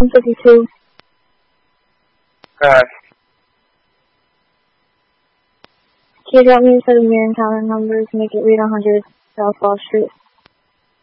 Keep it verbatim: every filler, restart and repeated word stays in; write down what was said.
one fifty-two. Alright. Can you drop me a set of mirror and counter numbers to make it read one hundred South Wall Street?